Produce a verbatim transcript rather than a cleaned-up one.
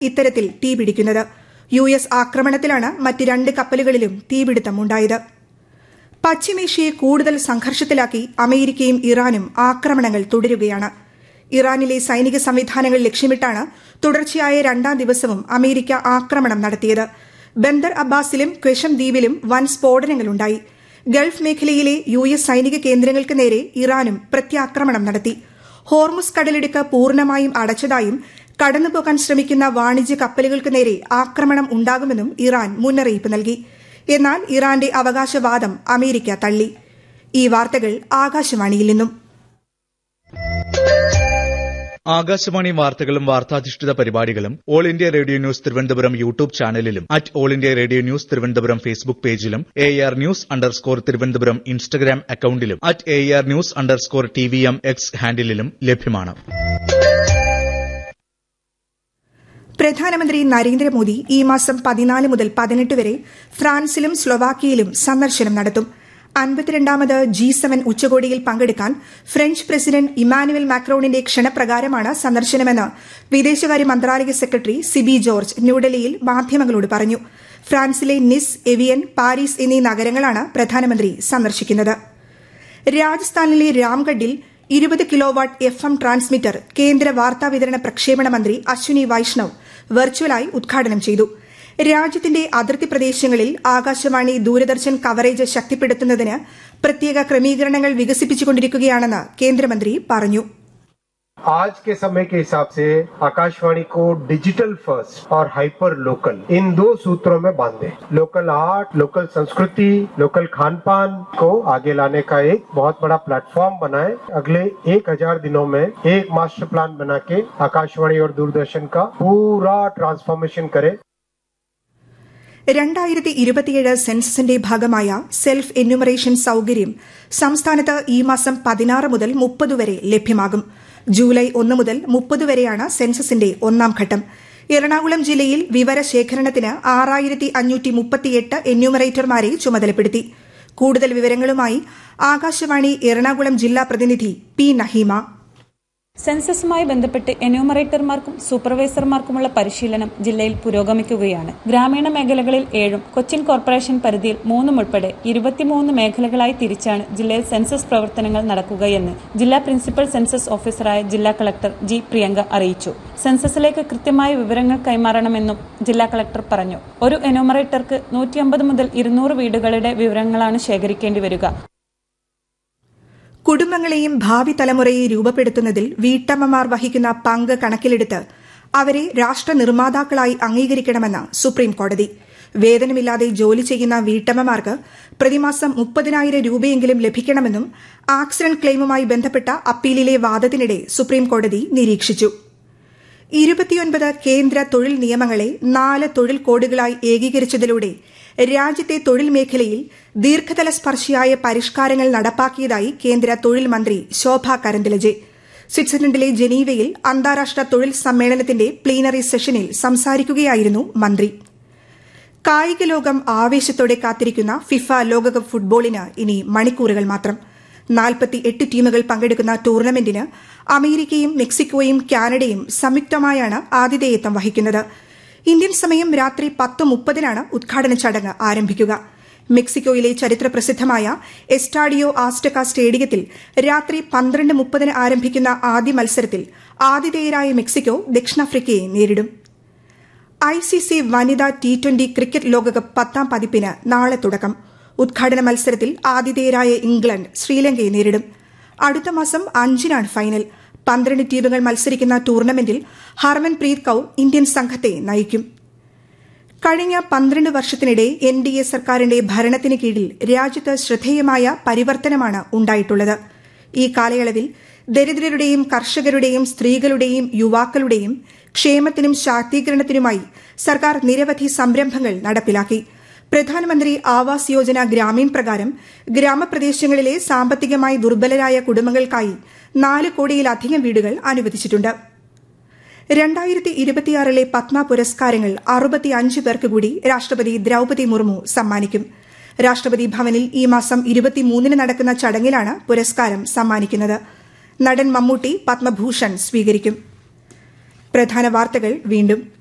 ഇത്തരത്തിൽ തീപിടിക്കുന്നത്. U S ആക്രമണത്തിലാണ് മറ്റ് രണ്ട് കപ്പലുകളിലും തീപിടുത്തമുണ്ടായത്. പശ്ചിമേഷ്യയെ കൂടുതൽ സംഘർഷത്തിലാക്കി അമേരിക്കയും ഇറാനും ആക്രമണങ്ങൾ തുടരുകയാണ്. ഇറാനിലെ സൈനിക സംവിധാനങ്ങൾ ലക്ഷ്യമിട്ടാണ് തുടർച്ചയായ രണ്ടാം ദിവസവും അമേരിക്ക ആക്രമണം നടത്തിയത്. ബന്ദർ അബ്ബാസിലും ക്വശം ദ്വീപിലും വൻ സ്ഫോടനങ്ങളുണ്ടായി. ഗൾഫ് മേഖലയിലെ യു എസ് സൈനിക കേന്ദ്രങ്ങൾക്ക് നേരെ ഇറാനും പ്രത്യാക്രമണം നടത്തി. ഹോർമുസ് കടലിടുക്ക് പൂർണ്ണമായും അടച്ചതായും കടന്നുപോകാൻ ശ്രമിക്കുന്ന വാണിജ്യ കപ്പലുകൾക്ക് നേരെ ആക്രമണം ഉണ്ടാകുമെന്നും ഇറാൻ മുന്നറിയിപ്പ് നൽകി. എന്നാൽ ഇറാന്റെ അവകാശവാദം അമേരിക്ക തള്ളി. ഈ വാർത്തകൾ ആകാശവാണിയിൽ നിന്നും. ആകാശവാണി വാർത്തകളും വാർത്താധിഷ്ഠിത പരിപാടികളും all India radio news Thiruvananthapuram YouTube ചാനലിലും at all India radio news Thiruvananthapuram Facebook പേജിലും A R news underscore Thiruvananthapuram Instagram അക്കൌണ്ടിലും at A R news underscore T V M X ഹാൻഡിലും ലഭ്യമാണ്. പ്രധാനമന്ത്രി നരേന്ദ്രമോദി ഈ മാസം പതിനാല് മുതൽ പതിനെട്ട് വരെ ഫ്രാൻസിലും സ്ലൊവാക്യയിലും സന്ദർശനം നടത്തും. അൻപത്തിരണ്ടാമത് ജി സെവൻ ഉച്ചകോടിയിൽ പങ്കെടുക്കാൻ ഫ്രഞ്ച് പ്രസിഡന്റ് ഇമാനുവൽ മാക്രോണിന്റെ ക്ഷണപ്രകാരമാണ് സന്ദർശനമെന്ന് വിദേശകാര്യ മന്ത്രാലയ സെക്രട്ടറി സിബി ജോർജ് ന്യൂഡൽഹിയിൽ മാധ്യമങ്ങളോട് പറഞ്ഞു. ഫ്രാൻസിലെ നിസ്, എവിയൻ, പാരീസ് എന്നീ നഗരങ്ങളാണ് പ്രധാനമന്ത്രി സന്ദർശിക്കുന്നത്. രാജസ്ഥാനിലെ രാംഗഡിൽ ഇരുപത് കിലോവാട്ട് എഫ് എം ട്രാൻസ്മിറ്റർ കേന്ദ്ര വാർത്താവിതരണ പ്രക്ഷേപണ മന്ത്രി അശ്വിനി വൈഷ്ണവ് വെർച്വലായി ഉദ്ഘാടനം ചെയ്തു. രാജ്യത്തിന്റെ അതിർത്തി പ്രദേശങ്ങളിൽ ആകാശവാണി, ദൂരദർശൻ കവറേജ് ശക്തിപ്പെടുത്തുന്നതിന് പ്രത്യേക ക്രമീകരണങ്ങൾ വികസിപ്പിച്ചുകൊണ്ടിരിക്കുകയാണെന്ന് കേന്ദ്രമന്ത്രി പറഞ്ഞു. आज के समय के हिसाब से आकाशवाणी को डिजिटल फर्स्ट और हाइपर लोकल इन दो सूत्रों में बांधे. लोकल आर्ट, लोकल संस्कृति, लोकल खान पान को आगे लाने का एक बहुत बड़ा प्लेटफॉर्म बनाए. अगले एक हजार दिनों में एक मास्टर प्लान बना के आकाशवाणी और दूरदर्शन का पूरा ट्रांसफॉर्मेशन करे. രണ്ടായിരത്തി ഇരുപത്തിയേഴ് സെൻസസിന്റെ ഭാഗമായ സെൽഫ് എന്യൂമറേഷൻ സൌകര്യം സംസ്ഥാനത്ത് ഈ മാസം പതിനാറ് മുതൽ മുപ്പത് വരെ ലഭ്യമാകും. ജൂലൈ ഒന്ന് മുതൽ മുപ്പത് വരെയാണ് സെൻസസിന്റെ ഒന്നാം ഘട്ടം. എറണാകുളം ജില്ലയിൽ വിവരശേഖരണത്തിന് ആറായിരത്തി അഞ്ഞൂറ്റി മുപ്പത്തിയെട്ട് എന്യൂമറേറ്റർമാരെ ചുമതലപ്പെടുത്തി. കൂടുതൽ വിവരങ്ങളുമായി ആകാശവാണി എറണാകുളം ജില്ലാ പ്രതിനിധി പി നഹീമ. സെൻസസുമായി ബന്ധപ്പെട്ട് എന്യൂമറേറ്റർമാർക്കും സൂപ്പർവൈസർമാർക്കുമുള്ള പരിശീലനം ജില്ലയിൽ പുരോഗമിക്കുകയാണ്. ഗ്രാമീണ മേഖലകളിൽ ഏഴും കൊച്ചിൻ കോർപ്പറേഷൻ പരിധിയിൽ മൂന്നും ഉൾപ്പെടെ ഇരുപത്തിമൂന്ന് മേഖലകളായി തിരിച്ചാണ് ജില്ലയിൽ സെൻസസ് പ്രവർത്തനങ്ങൾ നടക്കുകയെന്ന് ജില്ലാ പ്രിൻസിപ്പൽ സെൻസസ് ഓഫീസറായ ജില്ലാ കളക്ടർ ജി പ്രിയങ്ക അറിയിച്ചു. സെൻസസിലേക്ക് കൃത്യമായ വിവരങ്ങൾ കൈമാറണമെന്നും ജില്ലാ കളക്ടർ പറഞ്ഞു. ഒരു എന്യൂമറേറ്റർക്ക് നൂറ്റിയമ്പത് മുതൽ ഇരുന്നൂറ് വീടുകളുടെ വിവരങ്ങളാണ് ശേഖരിക്കേണ്ടി വരിക. കുടുംബങ്ങളെയും ഭാവി തലമുറയെ രൂപപ്പെടുത്തുന്നതിൽ വീട്ടമ്മമാർ വഹിക്കുന്ന പങ്ക് കണക്കിലെടുത്ത് അവരെ രാഷ്ട്ര നിർമ്മാതാക്കളായി അംഗീകരിക്കണമെന്ന് സുപ്രീംകോടതി. വേതനമില്ലാതെ ജോലി ചെയ്യുന്ന വീട്ടമ്മമാർക്ക് പ്രതിമാസം മുപ്പതിനായിരം രൂപയെങ്കിലും ലഭിക്കണമെന്നും ആക്സിഡന്റ് ക്ലെയിമുമായി ബന്ധപ്പെട്ട അപ്പീലിലെ വാദത്തിനിടെ സുപ്രീംകോടതി നിരീക്ഷിച്ചു. ഇരുപത്തിയൊൻപത് കേന്ദ്ര തൊഴിൽ നിയമങ്ങളെ നാല് തൊഴിൽ കോഡുകളായി ഏകീകരിച്ചതിലൂടെ രാജ്യത്തെ തൊഴിൽ മേഖലയിൽ ദീർഘതല സ്പർശിയായ പരിഷ്കാരങ്ങൾ നടപ്പാക്കിയതായി കേന്ദ്ര തൊഴിൽ മന്ത്രി ശോഭ കരന്തിലജെ സ്വിറ്റ്സർലൻഡിലെ ജനീവയിൽ അന്താരാഷ്ട്ര തൊഴിൽ സമ്മേളനത്തിന്റെ പ്ലീനറി സെഷനിൽ സംസാരിക്കുകയായിരുന്നു മന്ത്രി. കായിക ലോകം ആവേശത്തോടെ കാത്തിരിക്കുന്ന ഫിഫ ലോകകപ്പ് ഫുട്ബോളിന് ഇനി മണിക്കൂറുകൾ മാത്രം. നാൽപ്പത്തിയെട്ട് ടീമുകൾ പങ്കെടുക്കുന്ന ടൂർണമെന്റിന് അമേരിക്കയും മെക്സിക്കോയും കാനഡയും സംയുക്തമായാണ് ആതിഥേയത്വം വഹിക്കുന്നത്. ഇന്ത്യൻ സമയം രാത്രി പത്ത് മുപ്പതിനാണ് ഉദ്ഘാടന ചടങ്ങ് ആരംഭിക്കുക. മെക്സിക്കോയിലെ ചരിത്ര പ്രസിദ്ധമായ എസ്റ്റാഡിയോ ആസ്റ്റക സ്റ്റേഡിയത്തിൽ രാത്രി പന്ത്രണ്ട് മുപ്പതിന് ആരംഭിക്കുന്ന ആദ്യ മത്സരത്തിൽ ആതിഥേയരായ മെക്സിക്കോ ദക്ഷിണാഫ്രിക്കയെ നേരിടും. ഐസിസി വനിതാ ടി ട്വന്റി ക്രിക്കറ്റ് ലോകകപ്പ് പത്താം പതിപ്പിന് നാളെ തുടക്കം. ഉദ്ഘാടന മത്സരത്തിൽ ആതിഥേയരായ ഇംഗ്ലണ്ട് ശ്രീലങ്കയെ നേരിടും. അടുത്ത മാസം അഞ്ചിനാണ് ഫൈനൽ. പന്ത്രണ്ട് ടീമുകൾ മത്സരിക്കുന്ന ടൂർണമെന്റിൽ ഹർമൻപ്രീത് കൌർ ഇന്ത്യൻ സംഘത്തെ നയിക്കും. കഴിഞ്ഞ പന്ത്രണ്ട് വർഷത്തിനിടെ എൻ ഡി എ സർക്കാരിന്റെ ഭരണത്തിന് കീഴിൽ രാജ്യത്ത് ശ്രദ്ധേയമായ പരിവർത്തനമാണ് ഉണ്ടായിട്ടുള്ളത്. ഈ കാലയളവിൽ ദരിദ്രരുടെയും കർഷകരുടെയും സ്ത്രീകളുടെയും യുവാക്കളുടെയും ക്ഷേമത്തിനും ശാക്തീകരണത്തിനുമായി സർക്കാർ നിരവധി സംരംഭങ്ങൾ നടപ്പിലാക്കി. പ്രധാനമന്ത്രി ആവാസ് യോജന ഗ്രാമീൺ പ്രകാരം ഗ്രാമപ്രദേശങ്ങളിലെ സാമ്പത്തികമായി ദുർബലരായ കുടുംബങ്ങൾക്കായി നാല് കോടിയിലധികം വീടുകൾ അനുവദിച്ചിട്ടുണ്ട്. രണ്ടായിരത്തി ഇരുപത്തിയാറിലെ പത്മ പുരസ്കാരങ്ങൾ അറുപത്തിയഞ്ച് പേർക്ക് കൂടി രാഷ്ട്രപതി ദ്രൌപദി മുർമു സമ്മാനിക്കും. രാഷ്ട്രപതി ഭവനിൽ ഈ മാസം ഇരുപത്തിമൂന്നിന് നടക്കുന്ന ചടങ്ങിലാണ് പുരസ്കാരം സമ്മാനിക്കുന്നത്. നടൻ മമ്മൂട്ടി പത്മഭൂഷൺ സ്വീകരിക്കും. പ്രധാന വാർത്തകൾ വീണ്ടും.